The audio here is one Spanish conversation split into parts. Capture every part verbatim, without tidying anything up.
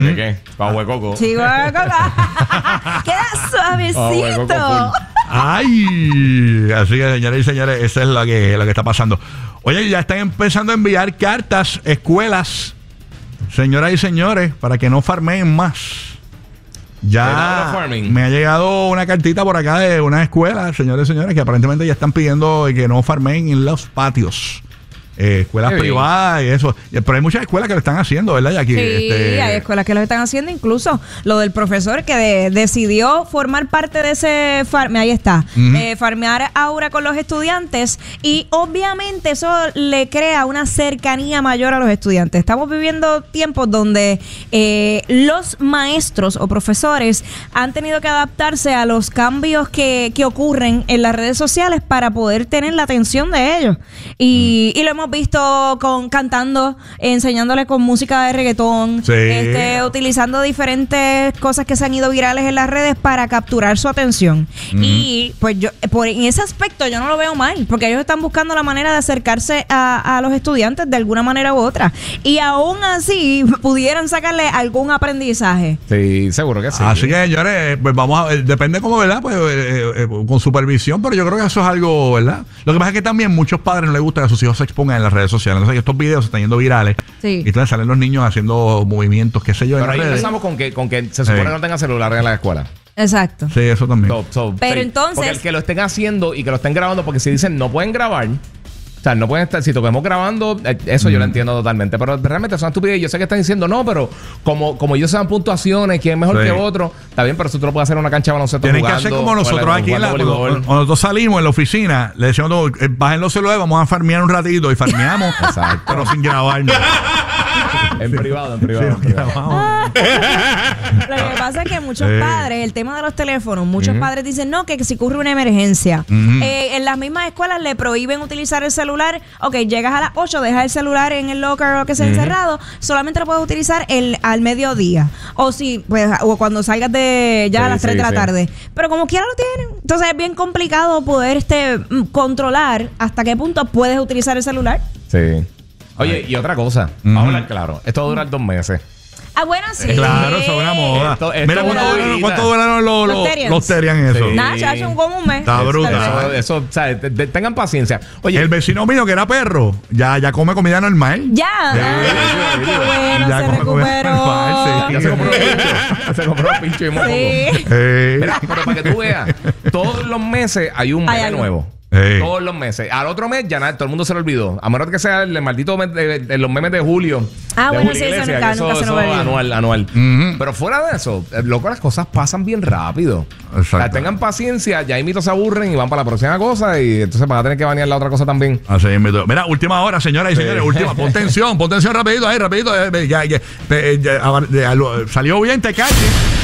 ¿De qué? Para huecoco. Sí, huecoco. Queda suavecito. Ay, así que señores y señores, eso es lo que, lo que está pasando. Oye, ya están empezando a enviar cartas, escuelas, señoras y señores, para que no farmeen más. Ya me ha llegado una cartita por acá de una escuela, señores y señores, que aparentemente ya están pidiendo que no farmeen en los patios. Eh, escuelas privadas y eso. Pero hay muchas escuelas que lo están haciendo, ¿verdad? Y aquí, sí, este... hay escuelas que lo están haciendo. Incluso lo del profesor que de, decidió formar parte de ese farme, ahí está, uh-huh. eh, farmear aura con los estudiantes. Y obviamente eso le crea una cercanía mayor a los estudiantes. Estamos viviendo tiempos donde eh, los maestros o profesores han tenido que adaptarse a los cambios que, que ocurren en las redes sociales para poder tener la atención de ellos. Y, uh-huh. y lo hemos visto con cantando, enseñándole con música de reggaetón, sí. este, utilizando diferentes cosas que se han ido virales en las redes para capturar su atención. Uh-huh. Y pues yo, por en ese aspecto yo no lo veo mal, porque ellos están buscando la manera de acercarse a, a los estudiantes de alguna manera u otra. Y aún así pudieran sacarle algún aprendizaje. Sí, seguro que sí. Así que, señores, pues vamos a ver, depende cómo, ¿verdad? Pues eh, eh, con supervisión, pero yo creo que eso es algo, ¿verdad? Lo que pasa es que también muchos padres no les gusta que sus hijos se expongan en las redes sociales. Entonces estos videos se están yendo virales. Sí. Y entonces salen los niños haciendo movimientos, qué sé yo. Pero ahí redes. Empezamos con que, con que se supone sí. que no tengan celular en la escuela. Exacto. Sí, eso también. So, so, pero sí. entonces... Porque el que lo estén haciendo y que lo estén grabando, porque si dicen no pueden grabar... O sea, no pueden estar, si toquemos grabando, eso mm. yo lo entiendo totalmente. Pero realmente son estupidez. Yo sé que están diciendo no, pero como, como ellos se dan puntuaciones, quién es mejor sí. que otro, está bien, pero eso tú lo puedes hacer en una cancha de baloncesto. Tienen jugando, que hacer como nosotros la, aquí en la, cuando, cuando nosotros salimos en la oficina, le decimos, eh, bajen los celulares, vamos a farmear un ratito y farmeamos, pero sin grabarnos. En privado, en privado. Sí, en privado. Ah. Lo que pasa es que muchos sí. padres, el tema de los teléfonos, muchos uh-huh. padres dicen no, que, que si ocurre una emergencia. Uh-huh. Eh, en las mismas escuelas le prohíben utilizar el celular. Ok, llegas a las ocho, dejas el celular en el locker o que sea uh-huh. encerrado, solamente lo puedes utilizar el, al mediodía. O si, pues, o cuando salgas de ya sí, a las tres sí, de la sí. tarde. Pero como quiera lo tienen. Entonces es bien complicado poder este controlar hasta qué punto puedes utilizar el celular. Sí. Oye, y otra cosa, mm. vamos a hablar claro, esto va a durar dos meses. Ah, bueno, sí. Claro, eso es una moda. Esto, esto Mira, ¿cuánto duraron, ¿cuánto duraron los, los, los Terian en eso? Sí. Nada, chacho, un como un mes. Está brutal. Eso, eso, o sea, te, te, tengan paciencia. Oye, el vecino mío que era perro, ya, ya come comida normal. Ya. ya. Ah, qué bueno, ya se recuperó. Normal, sí. Ya se compró pincho. Se compró pincho y moco. Sí. Eh. Mira, pero para que tú veas, todos los meses hay un meme nuevo. Hey. Todos los meses. Al otro mes ya nada, todo el mundo se lo olvidó. A menos que sea el maldito mes de, de los memes de julio. Ah, de bueno, Julio sí, Iglesia, eso nunca, eso, nunca se eso nos anual, anual. Uh-huh. Pero fuera de eso, loco, las cosas pasan bien rápido. O sea, tengan paciencia, ya imitos se aburren y van para la próxima cosa y entonces van a tener que banear la otra cosa también. Así invito. Mira, última hora, señoras y sí. señores, última. Pon tensión, pon tensión rapidito ahí, rapidito. Eh, ya, ya, ya, ya, ya, salió bien Tecachi.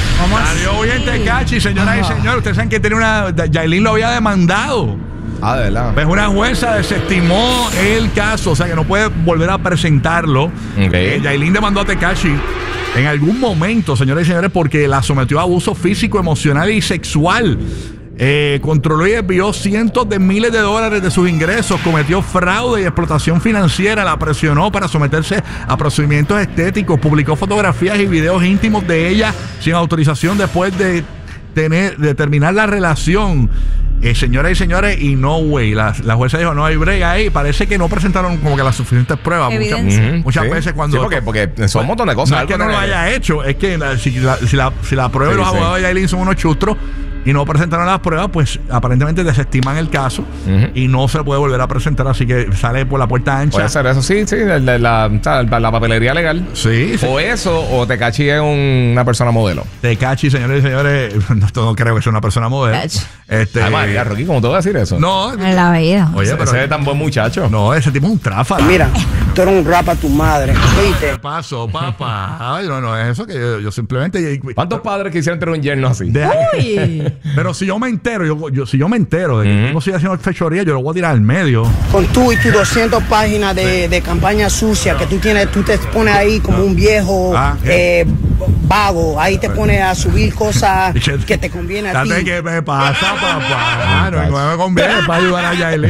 Salió bien Tecachi, señoras Ajá. y señores. Ustedes saben que tiene una... Yailin lo había demandado. Ah, de verdad. Pues una jueza desestimó el caso, o sea que no puede volver a presentarlo. Okay. Eh, Yailin demandó a Tecachi en algún momento, señores y señores, porque la sometió a abuso físico, emocional y sexual. Eh, controló y desvió cientos de miles de dólares de sus ingresos, cometió fraude y explotación financiera, la presionó para someterse a procedimientos estéticos, publicó fotografías y videos íntimos de ella sin autorización después de tener, de terminar la relación. Eh, señoras y señores, y no way, la, la jueza dijo no hay break ahí. Parece que no presentaron como que las suficientes pruebas muchas, uh-huh. muchas sí. veces cuando sí, porque, porque son un montón de cosas. No es que no lo haya hecho, es que la, si, la, si, la, si la prueba sí, los sí. abogados de Yailin son unos chustros y no presentaron las pruebas, pues aparentemente desestiman el caso uh-huh. y no se puede volver a presentar, así que sale por la puerta ancha. Puede ser eso, sí, sí, la, la, la, la papelería legal. Sí, sí. O eso, o Tecachi es un, una persona modelo. Tecachi, señores y señores, no, no creo que sea una persona modelo. Este, Además, ya, Rocky, ¿cómo te voy a decir eso? No, en la vida. Oye, pero ese es tan buen muchacho. No, ese tipo es un tráfala. Mira, tú eres un rap a tu madre. ¿Viste? ¿Qué pasó, papá? Ay, no, no, es eso que yo, yo simplemente. ¿Cuántos padres quisieran tener un yerno así? De, Uy. Pero si yo me entero, yo, yo, si yo me entero de que uh-huh. no estoy haciendo fechoría, yo lo voy a tirar al medio. Con tú y tus doscientas páginas de, de campaña sucia que tú tienes, tú te pones ahí como un viejo ah, eh, vago. Ahí te pones a subir cosas que te conviene a ti. ¿Qué me pasa, papá? No, no me conviene para ayudar a Yailin.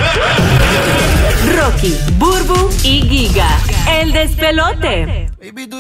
Rocky, Burbu y Giga, el despelote.